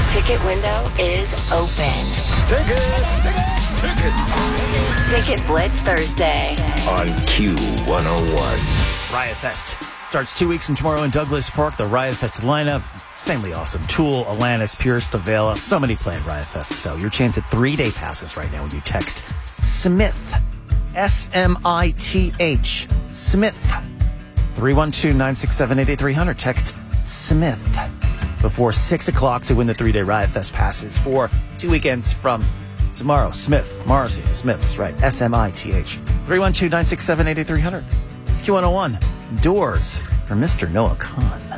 ticket window is open. Ticket Blitz Thursday on Q101. Riot Fest starts 2 weeks from tomorrow in Douglas Park. The Riot Fest lineup, insanely awesome. Tool, Alanis, Pierce, The Veil, so many playing Riot Fest. So your chance at 3-day passes right now when you text SMITH, SMITH, SMITH, 312-967-8300. Text SMITH before 6 o'clock to win the 3-day Riot Fest passes for 2 weekends from tomorrow. Smith, Morrissey, Smiths, right? SMITH. 312-967-8300. It's Q101. Doors for Mr. Noah Khan.